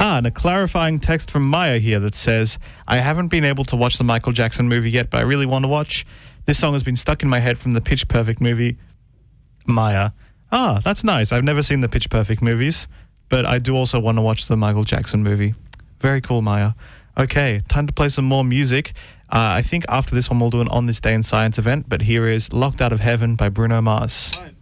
And a clarifying text from Maya here that says, I haven't been able to watch the Michael Jackson movie yet, but I really want to watch. This song has been stuck in my head from the Pitch Perfect movie. Maya. That's nice. I've never seen the Pitch Perfect movies, but I do also want to watch the Michael Jackson movie. Very cool, Maya. Okay, time to play some more music. I think after this one we'll do an On This Day in Science event, but here is Locked Out of Heaven by Bruno Mars.